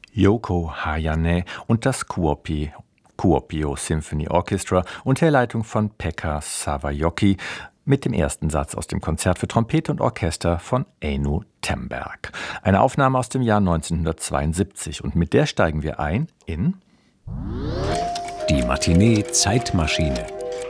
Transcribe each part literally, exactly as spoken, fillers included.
Jouko Hajane und das Kuopio, Kuopio Symphony Orchestra unter Leitung von Pekka Savajoki mit dem ersten Satz aus dem Konzert für Trompete und Orchester von Eino Temberg. Eine Aufnahme aus dem Jahr neunzehnhundertzweiundsiebzig, und mit der steigen wir ein in Die Matinee-Zeitmaschine.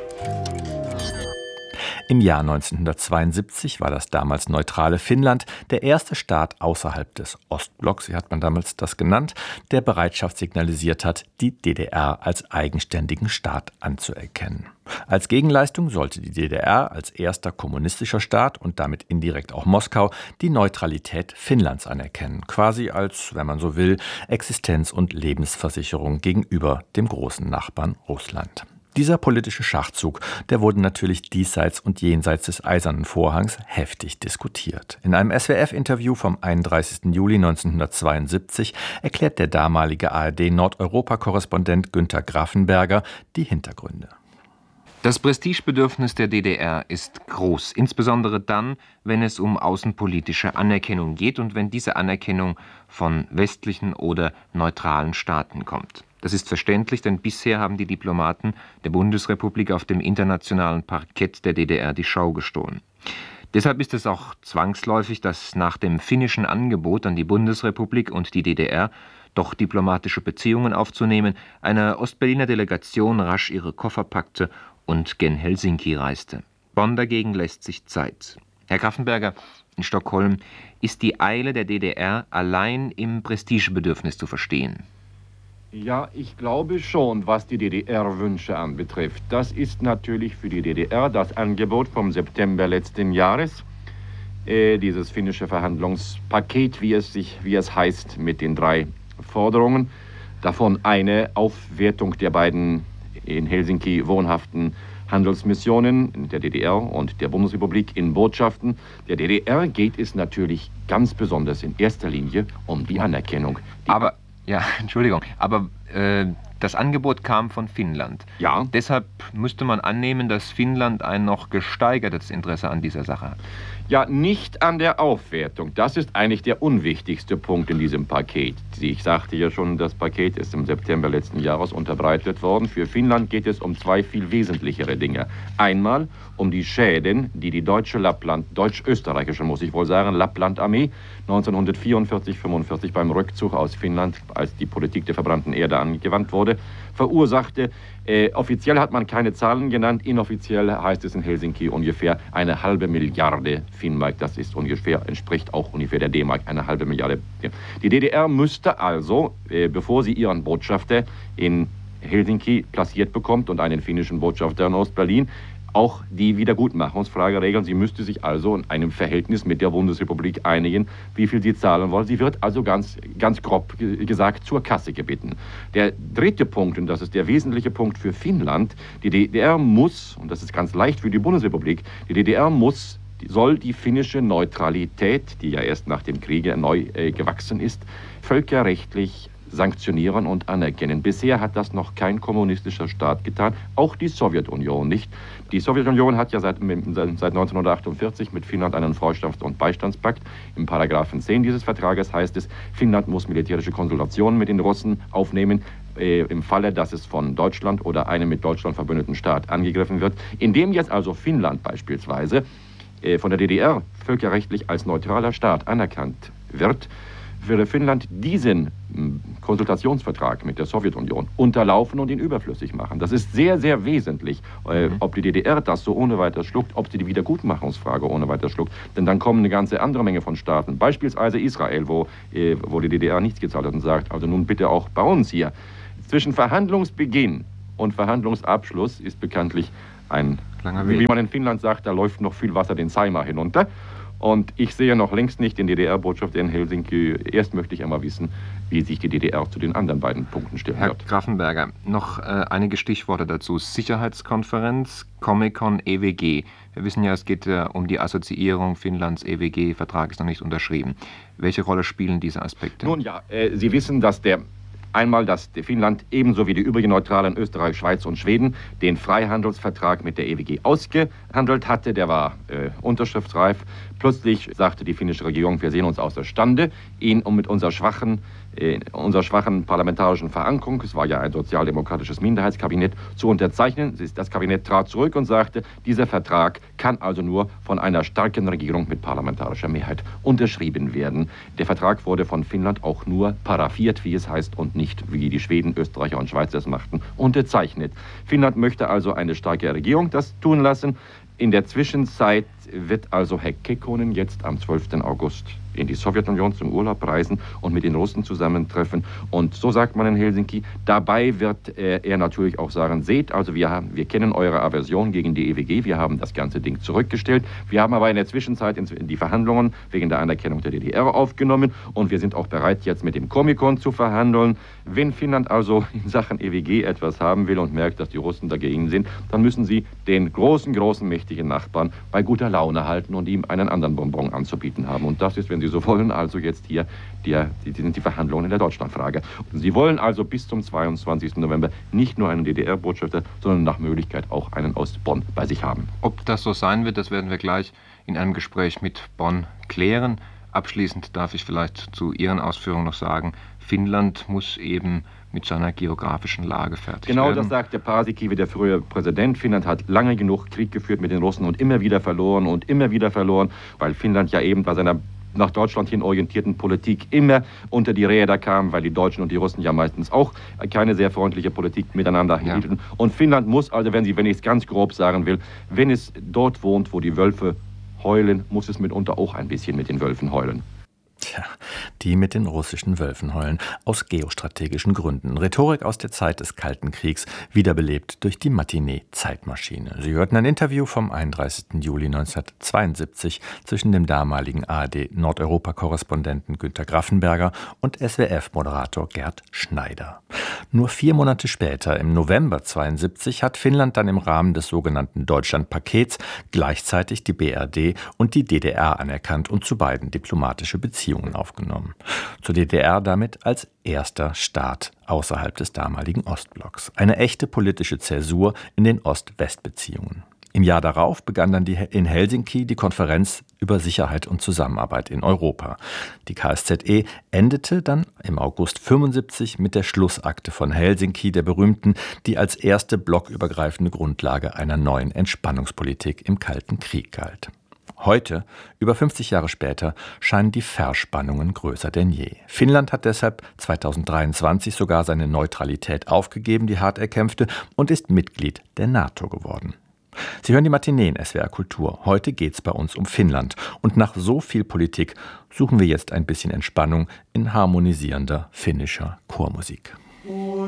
Im Jahr neunzehnhundertzweiundsiebzig war das damals neutrale Finnland der erste Staat außerhalb des Ostblocks, wie hat man damals das genannt, der Bereitschaft signalisiert hat, die D D R als eigenständigen Staat anzuerkennen. Als Gegenleistung sollte die D D R als erster kommunistischer Staat und damit indirekt auch Moskau die Neutralität Finnlands anerkennen, quasi als, wenn man so will, Existenz- und Lebensversicherung gegenüber dem großen Nachbarn Russland. Dieser politische Schachzug, der wurde natürlich diesseits und jenseits des Eisernen Vorhangs heftig diskutiert. In einem S W F-Interview vom einunddreißigsten Juli neunzehnhundertzweiundsiebzig erklärt der damalige A R D-Nordeuropa-Korrespondent Günter Grafenberger die Hintergründe. Das Prestigebedürfnis der D D R ist groß, insbesondere dann, wenn es um außenpolitische Anerkennung geht und wenn diese Anerkennung von westlichen oder neutralen Staaten kommt. Das ist verständlich, denn bisher haben die Diplomaten der Bundesrepublik auf dem internationalen Parkett der D D R die Show gestohlen. Deshalb ist es auch zwangsläufig, dass nach dem finnischen Angebot an die Bundesrepublik und die D D R, doch diplomatische Beziehungen aufzunehmen, eine Ostberliner Delegation rasch ihre Koffer packte und gen Helsinki reiste. Bonn dagegen lässt sich Zeit. Herr Grafenberger, in Stockholm ist die Eile der D D R allein im Prestigebedürfnis zu verstehen. Ja, ich glaube schon, was die D D R-Wünsche anbetrifft. Das ist natürlich für die D D R das Angebot vom September letzten Jahres. Äh, dieses finnische Verhandlungspaket, wie es, sich, wie es heißt, mit den drei Forderungen. Davon eine Aufwertung der beiden in Helsinki wohnhaften Handelsmissionen der D D R und der Bundesrepublik in Botschaften. Der D D R geht es natürlich ganz besonders in erster Linie um die Anerkennung. Die Aber... Ja, Entschuldigung, aber äh, das Angebot kam von Finnland. Ja. Deshalb müsste man annehmen, dass Finnland ein noch gesteigertes Interesse an dieser Sache hat. Ja, nicht an der Aufwertung. Das ist eigentlich der unwichtigste Punkt in diesem Paket. Ich sagte ja schon, das Paket ist im September letzten Jahres unterbreitet worden. Für Finnland geht es um zwei viel wesentlichere Dinge. Einmal um die Schäden, die die deutsche Lappland, deutsch-österreichische, muss ich wohl sagen, Lappland-Armee neunzehnhundertvierundvierzig fünfundvierzig beim Rückzug aus Finnland, als die Politik der verbrannten Erde angewandt wurde, verursachte. Äh, offiziell hat man keine Zahlen genannt, inoffiziell heißt es in Helsinki ungefähr eine halbe Milliarde Finnmark. Das ist ungefähr, entspricht auch ungefähr der D-Mark, eine halbe Milliarde. Die D D R müsste also, äh, bevor sie ihren Botschafter in Helsinki platziert bekommt und einen finnischen Botschafter in Ostberlin, auch die Wiedergutmachungsfrage regeln. Sie müsste sich also in einem Verhältnis mit der Bundesrepublik einigen, wie viel sie zahlen wollen. Sie wird also ganz, ganz grob gesagt zur Kasse gebeten. Der dritte Punkt, und das ist der wesentliche Punkt für Finnland, die D D R muss, und das ist ganz leicht für die Bundesrepublik, die D D R muss, soll die finnische Neutralität, die ja erst nach dem Kriege neu äh, gewachsen ist, völkerrechtlich sanktionieren und anerkennen. Bisher hat das noch kein kommunistischer Staat getan, auch die Sowjetunion nicht. Die Sowjetunion hat ja seit, seit neunzehnhundertachtundvierzig mit Finnland einen Freundschafts- und Beistandspakt. Im Paragraphen zehn dieses Vertrages heißt es, Finnland muss militärische Konsultationen mit den Russen aufnehmen, äh, im Falle, dass es von Deutschland oder einem mit Deutschland verbündeten Staat angegriffen wird. Indem jetzt also Finnland beispielsweise äh, von der D D R völkerrechtlich als neutraler Staat anerkannt wird, würde Finnland diesen Konsultationsvertrag mit der Sowjetunion unterlaufen und ihn überflüssig machen. Das ist sehr, sehr wesentlich, äh, ob die D D R das so ohne weiteres schluckt, ob sie die Wiedergutmachungsfrage ohne weiteres schluckt. Denn dann kommen eine ganze andere Menge von Staaten, beispielsweise Israel, wo, äh, wo die D D R nichts gezahlt hat und sagt, also nun bitte auch bei uns hier. Zwischen Verhandlungsbeginn und Verhandlungsabschluss ist bekanntlich ein, langer Weg. Wie man in Finnland sagt, da läuft noch viel Wasser den Saimaa hinunter. Und ich sehe noch längst nicht den D D R-Botschafter in Helsinki. Erst möchte ich einmal wissen, wie sich die D D R zu den anderen beiden Punkten stellen Herr wird. Grafenberger, noch äh, einige Stichworte dazu. Sicherheitskonferenz, Comecon, E W G. Wir wissen ja, es geht äh, um die Assoziierung Finnlands. E W G-Vertrag ist noch nicht unterschrieben. Welche Rolle spielen diese Aspekte? Nun ja, äh, Sie wissen, dass der Einmal, dass Finnland ebenso wie die übrigen Neutralen Österreich, Schweiz und Schweden den Freihandelsvertrag mit der E W G ausgehandelt hatte. Der war äh, unterschriftsreif. Plötzlich sagte die finnische Regierung, wir sehen uns außerstande, ihn um mit unserer schwachen in unserer schwachen parlamentarischen Verankerung, es war ja ein sozialdemokratisches Minderheitskabinett, zu unterzeichnen. Das Kabinett trat zurück und sagte, dieser Vertrag kann also nur von einer starken Regierung mit parlamentarischer Mehrheit unterschrieben werden. Der Vertrag wurde von Finnland auch nur paraphiert, wie es heißt, und nicht, wie die Schweden, Österreicher und Schweizer es machten, unterzeichnet. Finnland möchte also eine starke Regierung das tun lassen. In der Zwischenzeit wird also Herr Kekkonen jetzt am zwölften August in die Sowjetunion zum Urlaub reisen und mit den Russen zusammentreffen. Und so sagt man in Helsinki, dabei wird äh, er natürlich auch sagen, seht, also wir, haben, wir kennen eure Aversion gegen die E W G, wir haben das ganze Ding zurückgestellt. Wir haben aber in der Zwischenzeit in, in die Verhandlungen wegen der Anerkennung der D D R aufgenommen und wir sind auch bereit, jetzt mit dem Komikon zu verhandeln. Wenn Finnland also in Sachen E W G etwas haben will und merkt, dass die Russen dagegen sind, dann müssen sie den großen, großen, mächtigen Nachbarn bei guter Laune halten und ihm einen anderen Bonbon anzubieten haben. Und das ist, wenn Sie so wollen, also jetzt hier die, die, die, die Verhandlungen in der Deutschlandfrage. Und Sie wollen also bis zum zweiundzwanzigsten November nicht nur einen D D R-Botschafter, sondern nach Möglichkeit auch einen aus Bonn bei sich haben. Ob das so sein wird, das werden wir gleich in einem Gespräch mit Bonn klären. Abschließend darf ich vielleicht zu Ihren Ausführungen noch sagen, Finnland muss eben mit seiner geografischen Lage fertig genau werden. Genau das sagt der Paasikivi, der frühere Präsident. Finnland hat lange genug Krieg geführt mit den Russen und immer wieder verloren und immer wieder verloren, weil Finnland ja eben bei seiner nach Deutschland hin orientierten Politik immer unter die Räder kam, weil die Deutschen und die Russen ja meistens auch keine sehr freundliche Politik miteinander ja. hielten. Und Finnland muss also, wenn sie, wenn ich es ganz grob sagen will, wenn es dort wohnt, wo die Wölfe heulen, muss es mitunter auch ein bisschen mit den Wölfen heulen. Tja, die mit den russischen Wölfen heulen, aus geostrategischen Gründen. Rhetorik aus der Zeit des Kalten Kriegs, wiederbelebt durch die Matinee-Zeitmaschine. Sie hörten ein Interview vom einunddreißigsten Juli neunzehnhundertzweiundsiebzig zwischen dem damaligen A R D-Nordeuropa-Korrespondenten Günter Graffenberger und S W F-Moderator Gerd Schneider. Nur vier Monate später, im November zweiundsiebzig, hat Finnland dann im Rahmen des sogenannten Deutschland-Pakets gleichzeitig die B R D und die D D R anerkannt und zu beiden diplomatische Beziehungen aufgenommen. Zur D D R damit als erster Staat außerhalb des damaligen Ostblocks. Eine echte politische Zäsur in den Ost-West-Beziehungen. Im Jahr darauf begann dann die, in Helsinki die Konferenz über Sicherheit und Zusammenarbeit in Europa. Die K S Z E endete dann im August fünfundsiebzig mit der Schlussakte von Helsinki, der berühmten, die als erste blockübergreifende Grundlage einer neuen Entspannungspolitik im Kalten Krieg galt. Heute, über fünfzig Jahre später, scheinen die Verspannungen größer denn je. Finnland hat deshalb zweitausenddreiundzwanzig sogar seine Neutralität aufgegeben, die hart erkämpfte, und ist Mitglied der NATO geworden. Sie hören die Matinee in S W R Kultur. Heute geht's bei uns um Finnland. Und nach so viel Politik suchen wir jetzt ein bisschen Entspannung in harmonisierender finnischer Chormusik.